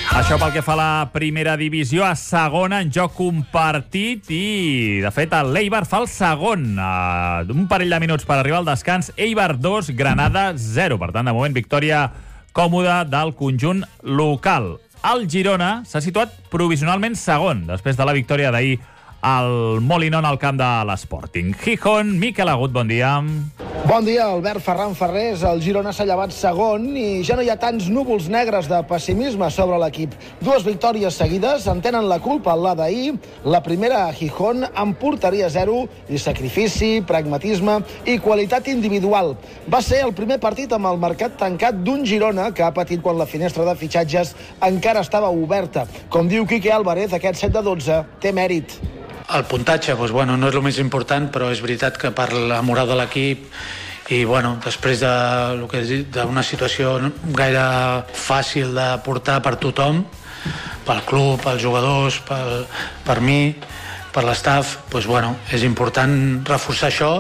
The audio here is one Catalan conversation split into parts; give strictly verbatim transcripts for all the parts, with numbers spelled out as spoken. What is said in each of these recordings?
Això pel que fa a la primera divisió. A segona, en joc un partit i, de fet, l'Eibar fa el segon. Uh, un parell de minuts per arribar al descans. Eibar dos, Granada zero. Per tant, de moment, victòria còmoda del conjunt local. El Girona s'ha situat provisionalment segon, després de la victòria d'ahir al Molinón al camp de l'Sporting. Gijón, Miquel Agut, bon dia. Bon dia, Albert Ferran Ferrés. El Girona s'ha llevat segon i ja no hi ha tants núvols negres de pessimisme sobre l'equip. Dues victòries seguides en tenen la culpa la d'ahir. La primera a Gijón amb porteria zero i sacrifici, pragmatisme i qualitat individual. Va ser el primer partit amb el mercat tancat d'un Girona que ha patit quan la finestra de fitxatges encara estava oberta. Com diu Quique Álvarez, aquest set de dotze té mèrit. El puntatge, doncs, bueno, no és el més important, però és veritat que per la moral de l'equip i bueno, després de, el que he dit, d'una situació gaire fàcil de portar per tothom, pel club, pels jugadors, pel, per mi, per l'estaf, doncs, bueno, és important reforçar això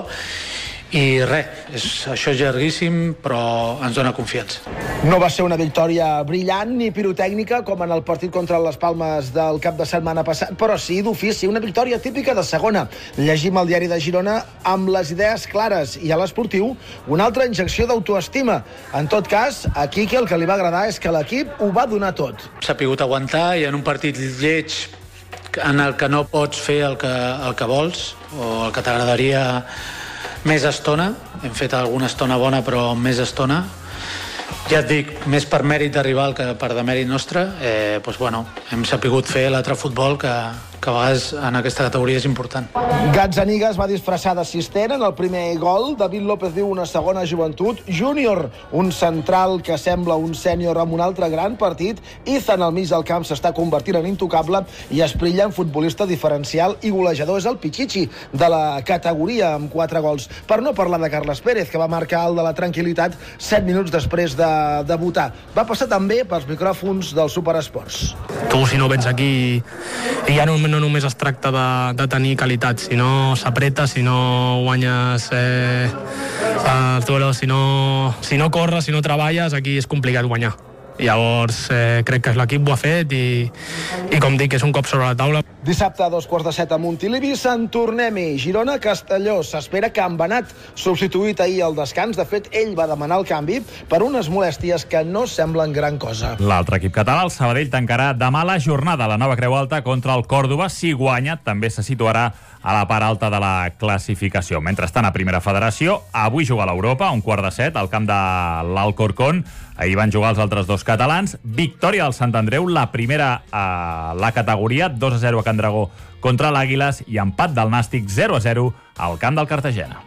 i res, és, això és llarguíssim, però ens dona confiança. No va ser una victòria brillant ni pirotècnica com en el partit contra les Palmes del cap de setmana passat, però sí d'ofici, una victòria típica de segona. Llegim el diari de Girona amb les idees clares i a l'esportiu una altra injecció d'autoestima. En tot cas, a Quique el que li va agradar és que l'equip ho va donar tot. S'ha pogut aguantar i en un partit lleig en el que no pots fer el que, el que vols o el que t'agradaria més estona, hem fet alguna estona bona però més estona, ja et dic, més per mèrit de rival que per de mèrit nostre, eh, doncs, bueno, hem sapigut fer l'altre futbol que, que a vegades en aquesta categoria és important. Gazzaniga es va disfressar d'assistent en el primer gol. David López diu una segona joventut. Júnior, un central que sembla un sènior amb un altre gran partit. Izan al mig del camp s'està convertint en intocable i Esprilla en futbolista diferencial i golejador. És el Pichichi de la categoria amb quatre gols. Per no parlar de Carles Pérez, que va marcar el de la tranquil·litat set minuts després de debutar. Va passar també pels micròfons del Superesports. Tu, si no vens aquí, i ja no, no només es tracta de, de tenir qualitat, si no s'apreta, si no guanyes eh, els duelos, si no, si no corres, si no treballes, aquí és complicat guanyar. I llavors eh, crec que l'equip ho ha fet i, i com dic, és un cop sobre la taula. Dissabte a dos quarts de set a Montilivi, Sant Tornem-hi. Girona-Castelló. S'espera que Embenat, substituït ahir al descans. De fet, ell va demanar el canvi per unes molèsties que no semblen gran cosa. L'altre equip català, el Sabadell, tancarà demà la jornada a la Nova Creu Alta contra el Còrdova. Si guanya, també se situarà a la part alta de la classificació. Mentrestant, a Primera Federació, avui juga a l'Europa, a un quart de set, al camp de l'Alcorcón. Ahir van jugar els altres dos catalans. Victòria del Sant Andreu, la primera a la categoria, dos a zero a Can Dragó contra l'Àguiles i empat del Nàstic zero a zero al camp del Cartagena.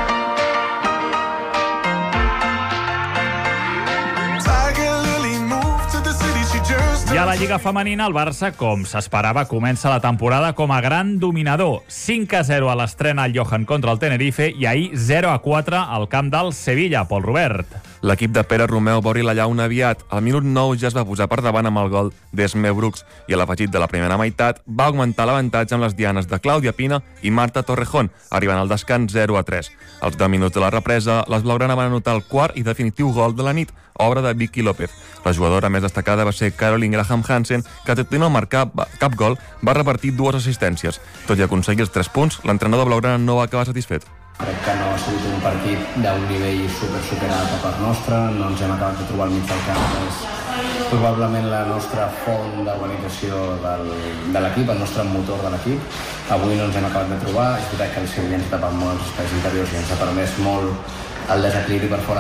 I a la Lliga Femenina, el Barça, com s'esperava, comença la temporada com a gran dominador. cinc a zero a l'estrena al Johan contra el Tenerife i ahir zero a quatre al camp del Sevilla, Pol Robert. L'equip de Pere Romeu va obrir la llauna aviat. Al minut nou ja es va posar per davant amb el gol d'Esme Brooks i a l'afegit de la primera meitat va augmentar l'avantatge amb les dianes de Clàudia Pina i Marta Torrejón, arribant al descans zero a tres. Als deu minuts de la represa, les blaugrana van anotar el quart i definitiu gol de la nit, obra de Vicky López. La jugadora més destacada va ser Caroline Graham Hansen, que tot i no marcar cap gol, va repartir dues assistències. Tot i aconseguir els tres punts, l'entrenador blaugrana no va acabar satisfet. Crec que no ha sigut un partit d'un nivell super superat per part nostra, no ens hem acabat de trobar al mig del camp. És probablement la nostra font d'organització de l'equip, el nostre motor de l'equip. Avui no ens hem acabat de trobar, és veritat que el Sevilla ens ha tapat molt els espais interiors i ens ha permès molt el desequilibri per fora.